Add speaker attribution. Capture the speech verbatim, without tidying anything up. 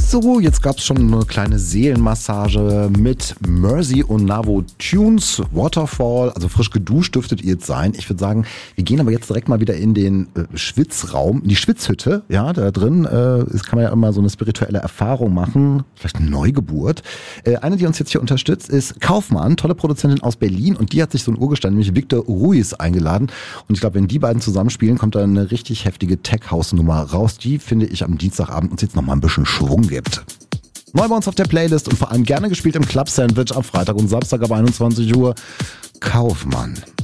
Speaker 1: So, jetzt gab es schon eine kleine Seelenmassage mit Mercy und Navo Tunes, Waterfall, also frisch geduscht dürftet ihr jetzt sein. Ich würde sagen, wir gehen aber jetzt direkt mal wieder in den äh, Schwitzraum, in die Schwitzhütte. Ja, da drin äh, ist, kann man ja immer so eine spirituelle Erfahrung machen, vielleicht eine Neugeburt. Äh, eine, die uns jetzt hier unterstützt, ist Kaufmann, tolle Produzentin aus Berlin, und die hat sich so ein Urgestein, nämlich Victor Ruiz, eingeladen. Und ich glaube, wenn die beiden zusammenspielen, kommt da eine richtig heftige Tech-House-Nummer raus, die, finde ich, am Dienstagabend uns jetzt nochmal ein bisschen Schwung gibt. Neu bei uns auf der Playlist und vor allem gerne gespielt im Club Sandwich am Freitag und Samstag ab einundzwanzig Uhr. Kaufmann.